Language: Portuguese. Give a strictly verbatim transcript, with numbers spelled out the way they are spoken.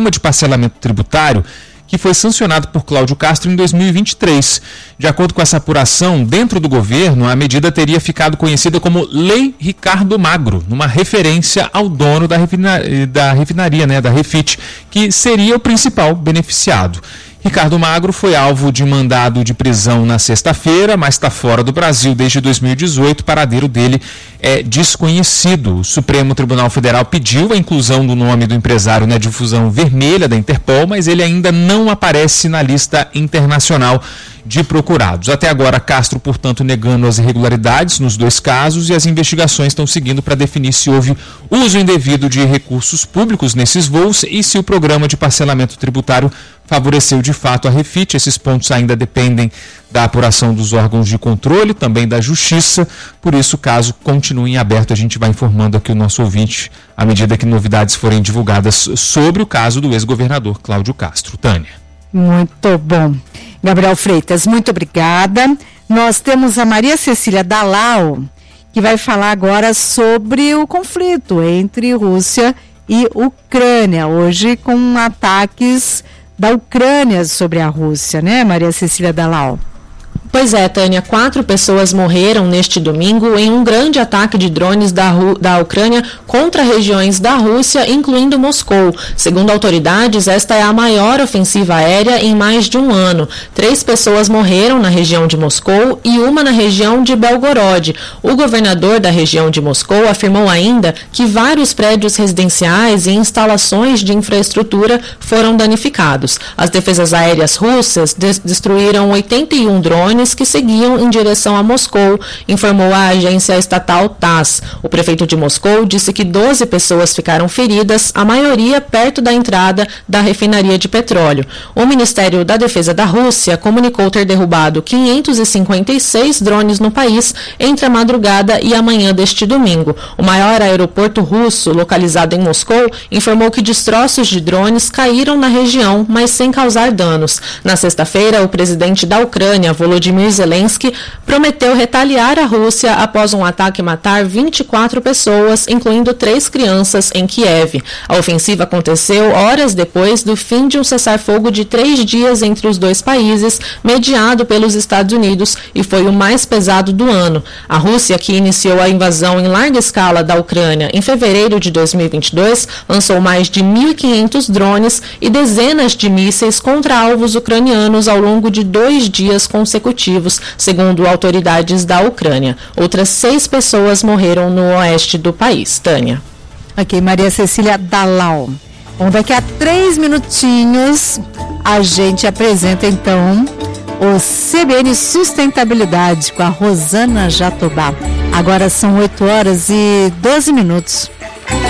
programa de parcelamento tributário que foi sancionado por Cláudio Castro em dois mil e vinte e três. De acordo com essa apuração, dentro do governo, a medida teria ficado conhecida como Lei Ricardo Magro, numa referência ao dono da refinaria, da, refinaria, né, da Refit, que seria o principal beneficiado. Ricardo Magro foi alvo de mandado de prisão na sexta-feira, mas está fora do Brasil desde dois mil e dezoito. O paradeiro dele é desconhecido. O Supremo Tribunal Federal pediu a inclusão do nome do empresário na difusão vermelha da Interpol, mas ele ainda não aparece na lista internacional de procurados. Até agora, Castro, portanto, negando as irregularidades nos dois casos, e as investigações estão seguindo para definir se houve uso indevido de recursos públicos nesses voos e se o programa de parcelamento tributário favoreceu de fato a Refit. Esses pontos ainda dependem da apuração dos órgãos de controle, também da Justiça, por isso o caso continua em aberto. A gente vai informando aqui o nosso ouvinte à medida que novidades forem divulgadas sobre o caso do ex-governador Cláudio Castro. Tânia. Muito bom. Gabriel Freitas, muito obrigada. Nós temos a Maria Cecília Dalal, que vai falar agora sobre o conflito entre Rússia e Ucrânia, hoje com ataques da Ucrânia sobre a Rússia, né, Maria Cecília Dalal? Pois é, Tânia, quatro pessoas morreram neste domingo em um grande ataque de drones da, Ru- da Ucrânia contra regiões da Rússia, incluindo Moscou. Segundo autoridades, esta é a maior ofensiva aérea em mais de um ano. Três pessoas morreram na região de Moscou e uma na região de Belgorod. O governador da região de Moscou afirmou ainda que vários prédios residenciais e instalações de infraestrutura foram danificados. As defesas aéreas russas des- destruíram oitenta e um drones que seguiam em direção a Moscou, informou a agência estatal TASS. O prefeito de Moscou disse que doze pessoas ficaram feridas, a maioria perto da entrada da refinaria de petróleo. O Ministério da Defesa da Rússia comunicou ter derrubado quinhentos e cinquenta e seis drones no país entre a madrugada e a manhã deste domingo. O maior aeroporto russo, localizado em Moscou, informou que destroços de drones caíram na região, mas sem causar danos. Na sexta-feira, o presidente da Ucrânia, Volodymyr Zelensky, prometeu retaliar a Rússia após um ataque matar vinte e quatro pessoas, incluindo três crianças, em Kiev. A ofensiva aconteceu horas depois do fim de um cessar-fogo de três dias entre os dois países, mediado pelos Estados Unidos, e foi o mais pesado do ano. A Rússia, que iniciou a invasão em larga escala da Ucrânia em fevereiro de dois mil e vinte e dois, lançou mais de mil e quinhentos drones e dezenas de mísseis contra alvos ucranianos ao longo de dois dias consecutivos, segundo autoridades da Ucrânia. Outras seis pessoas morreram no oeste do país. Tânia. Ok, Maria Cecília Dalal. Bom, daqui a três minutinhos a gente apresenta então o C B N Sustentabilidade com a Rosana Jatobá. Agora são oito horas e doze minutos.